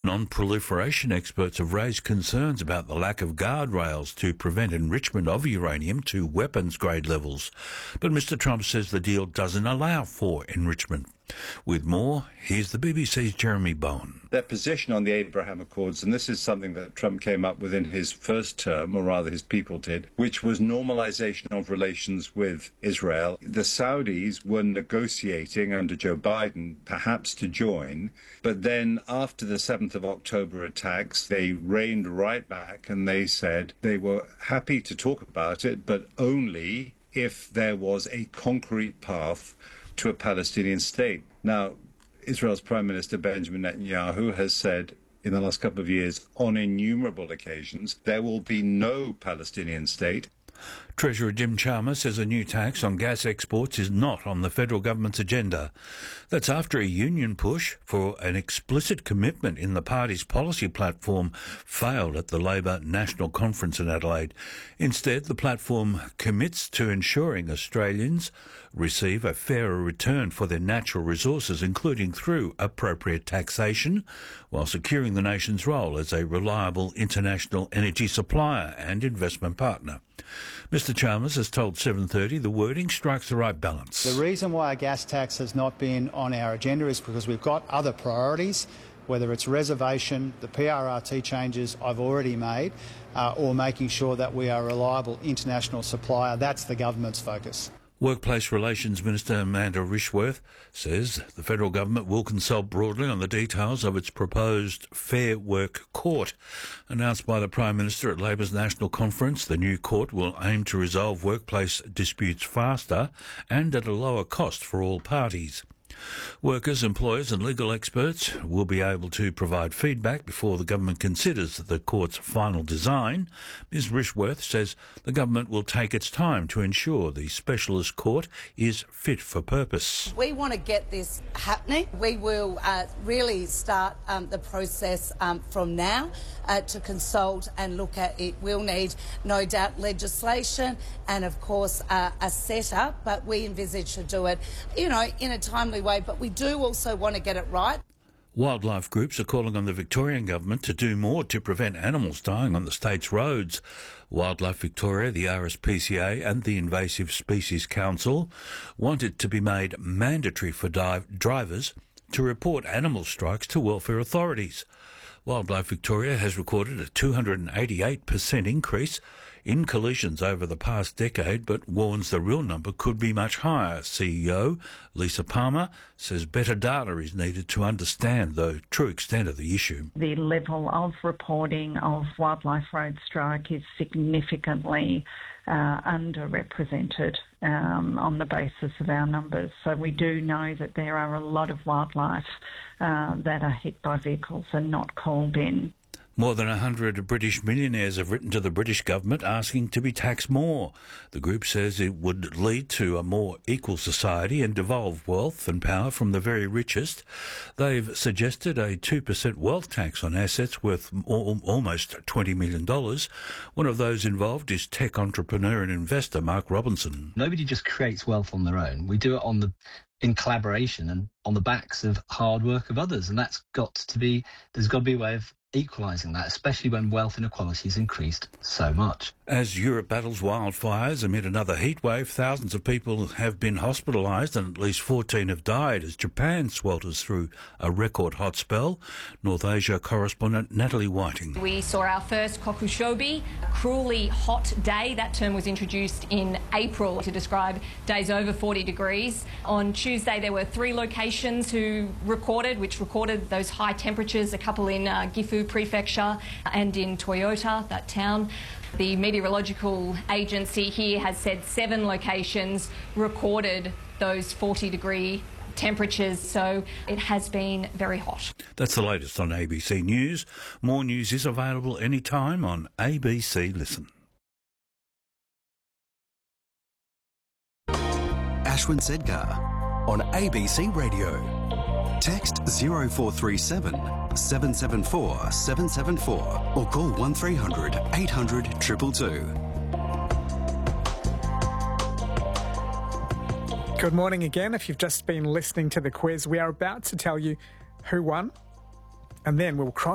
Non-proliferation experts have raised concerns about the lack of guardrails to prevent enrichment of uranium to weapons-grade levels. But Mr Trump says the deal doesn't allow for enrichment. With more, here's the BBC's Jeremy Bowen. Their position on the Abraham Accords, and this is something that Trump came up with in his first term, or rather his people did, which was normalization of relations with Israel. The Saudis were negotiating under Joe Biden perhaps to join, but then after the 7th of October attacks, they reined right back and they said they were happy to talk about it, but only if there was a concrete path to a Palestinian state. Now, Israel's Prime Minister Benjamin Netanyahu has said in the last couple of years, on innumerable occasions, there will be no Palestinian state. Treasurer Jim Chalmers says a new tax on gas exports is not on the federal government's agenda. That's after a union push for an explicit commitment in the party's policy platform failed at the Labor National Conference in Adelaide. Instead, the platform commits to ensuring Australians receive a fairer return for their natural resources, including through appropriate taxation, while securing the nation's role as a reliable international energy supplier and investment partner. Mr Chalmers has told 7:30 the wording strikes the right balance. The reason why a gas tax has not been on our agenda is because we've got other priorities, whether it's reservation, the PRRT changes I've already made, or making sure that we are a reliable international supplier. That's the government's focus. Workplace Relations Minister Amanda Rishworth says the federal government will consult broadly on the details of its proposed Fair Work Court. Announced by the Prime Minister at Labor's National Conference, the new court will aim to resolve workplace disputes faster and at a lower cost for all parties. Workers, employers and legal experts will be able to provide feedback before the government considers the court's final design. Ms Rishworth says the government will take its time to ensure the specialist court is fit for purpose. We want to get this happening. We will really start the process from now to consult and look at it. We'll need, no doubt, legislation and, of course, a setup, but we envisage to do it, in a timely way. But we do also want to get it right. Wildlife groups are calling on the Victorian government to do more to prevent animals dying on the state's roads. Wildlife Victoria, the RSPCA and the Invasive Species Council want it to be made mandatory for drivers to report animal strikes to welfare authorities. Wildlife Victoria has recorded a 288% increase in collisions over the past decade, but warns the real number could be much higher. CEO Lisa Palmer says better data is needed to understand the true extent of the issue. The level of reporting of wildlife road strike is significantly underrepresented on the basis of our numbers. So we do know that there are a lot of wildlife that are hit by vehicles and not called in. More than 100 British millionaires have written to the British government asking to be taxed more. The group says it would lead to a more equal society and devolve wealth and power from the very richest. They've suggested a 2% wealth tax on assets worth almost $20 million. One of those involved is tech entrepreneur and investor Mark Robinson. Nobody just creates wealth on their own. We do it in collaboration and on the backs of hard work of others, and there's got to be a way of equalising that, especially when wealth inequality has increased so much. As Europe battles wildfires amid another heatwave, thousands of people have been hospitalised and at least 14 have died as Japan swelters through a record hot spell. North Asia correspondent Natalie Whiting. We saw our first kokushobi, cruelly hot day. That term was introduced in April to describe days over 40 degrees. On Tuesday there were 3 locations which recorded those high temperatures, a couple in Gifu Prefecture and in Toyota, that town. The meteorological agency here has said 7 locations recorded those 40-degree temperatures, so it has been very hot. That's the latest on ABC News. More news is available anytime on ABC Listen. Ashwin Sedgar on ABC Radio. Text 0437 774 774 or call 1300 800 222. Good morning again. If you've just been listening to the quiz, we are about to tell you who won, and then we'll cross